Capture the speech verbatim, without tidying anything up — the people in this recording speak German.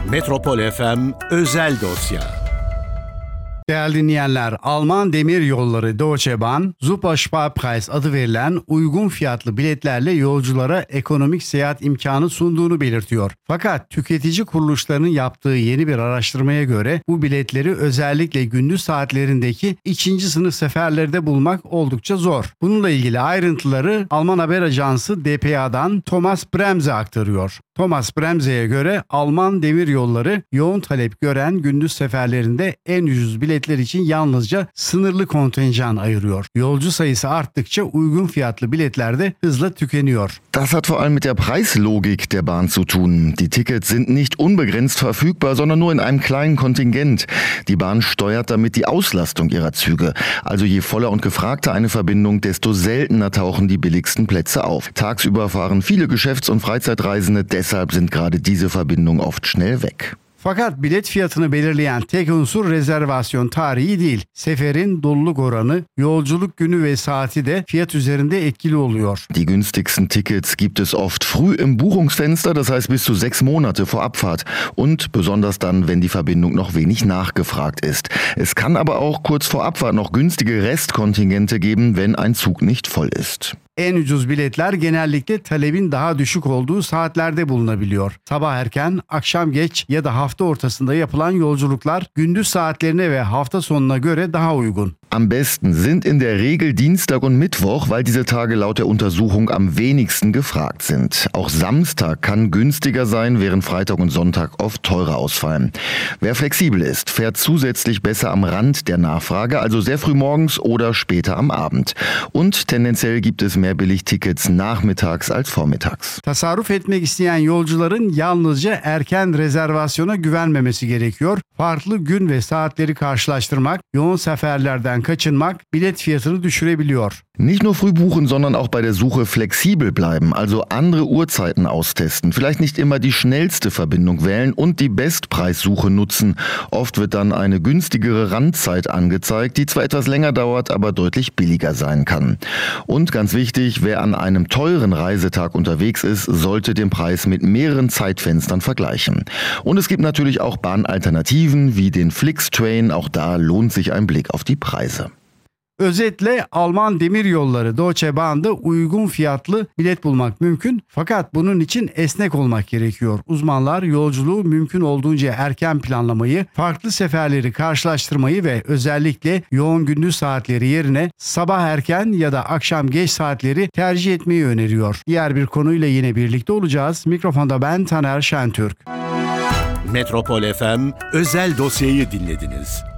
Metropol F M Özel Dosya. Değerli dinleyenler, Alman Demiryolları Deutsche Bahn, Supersparpreis adı verilen uygun fiyatlı biletlerle yolculara ekonomik seyahat imkanı sunduğunu belirtiyor. Fakat tüketici kuruluşlarının yaptığı yeni bir araştırmaya göre bu biletleri özellikle gündüz saatlerindeki ikinci sınıf seferlerde bulmak oldukça zor. Bununla ilgili ayrıntıları Alman haber ajansı D P A'dan Thomas Bremse aktarıyor. Thomas Bremse'ye göre Alman Demiryolları yoğun talep gören gündüz seferlerinde en ucuz biletler için yalnızca sınırlı kontenjan ayırıyor. Yolcu sayısı arttıkça uygun fiyatlı biletler de hızla tükeniyor. Das hat vor allem mit der Preislogik der Bahn zu tun. Die Tickets sind nicht unbegrenzt verfügbar, sondern nur in einem kleinen Kontingent. Die Bahn steuert damit die Auslastung ihrer Züge. Also je voller und gefragter eine Verbindung, desto seltener tauchen die billigsten Plätze auf. Tagsüber fahren viele Geschäfts- und Freizeitreisende, deshalb sind gerade diese Verbindungen oft schnell weg. Fakat bilet fiyatını belirleyen tek unsur rezervasyon tarihi değil. Seferin doluluk oranı, yolculuk günü ve saati de fiyat üzerinde etkili oluyor. Die günstigsten Tickets gibt es oft früh im Buchungsfenster, das heißt bis zu sechs Monate vor Abfahrt und besonders dann, wenn die Verbindung noch wenig nachgefragt ist. Es kann aber auch kurz vor Abfahrt noch günstige Restkontingente geben, wenn ein Zug nicht voll ist. En ucuz biletler genellikle talebin daha düşük olduğu saatlerde bulunabiliyor. Sabah erken, akşam geç ya da hafta ortasında yapılan yolculuklar gündüz saatlerine ve hafta sonuna göre daha uygun. Am besten sind in der Regel Dienstag und Mittwoch, weil diese Tage laut der Untersuchung am wenigsten gefragt sind. Auch Samstag kann günstiger sein, während Freitag und Sonntag oft teurer ausfallen. Wer flexibel ist, fährt zusätzlich besser am Rand der Nachfrage, also sehr früh morgens oder später am Abend. Und tendenziell gibt es mehr Billigtickets nachmittags als vormittags. Tasarruf etmek isteyen yolcuların yalnızca erken rezervasyona güvenmemesi gerekiyor. Farklı gün ve saatleri karşılaştırmak, yoğun seferlerden kaçınmak bilet fiyatını düşürebiliyor. Nicht nur früh buchen, sondern auch bei der Suche flexibel bleiben, also andere Uhrzeiten austesten, vielleicht nicht immer die schnellste Verbindung wählen und die Bestpreissuche nutzen. Oft wird dann eine günstigere Randzeit angezeigt, die zwar etwas länger dauert, aber deutlich billiger sein kann. Und ganz wichtig, wer an einem teuren Reisetag unterwegs ist, sollte den Preis mit mehreren Zeitfenstern vergleichen. Und es gibt natürlich auch Bahnalternativen wie den Flixtrain, auch da lohnt sich ein Blick auf die Preise. Özetle Alman Demiryolları Deutsche Bahn'da uygun fiyatlı bilet bulmak mümkün, fakat bunun için esnek olmak gerekiyor. Uzmanlar yolculuğu mümkün olduğunca erken planlamayı, farklı seferleri karşılaştırmayı ve özellikle yoğun gündüz saatleri yerine sabah erken ya da akşam geç saatleri tercih etmeyi öneriyor. Diğer bir konuyla yine birlikte olacağız. Mikrofonda ben Taner Şentürk. Metropol F M Özel Dosya'yı dinlediniz.